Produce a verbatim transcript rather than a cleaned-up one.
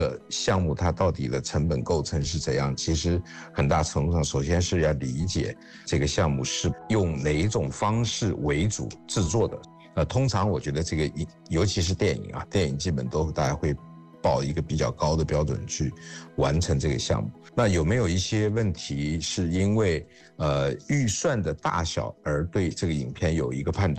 项目它到底的成本构成是怎样？其实很大程度上，首先是要理解这个项目是用哪一种方式为主制作的。呃，通常我觉得这个，尤其是电影啊，电影基本都大家会抱一个比较高的标准去完成这个项目。那有没有一些问题是因为呃预算的大小而对这个影片有一个判断？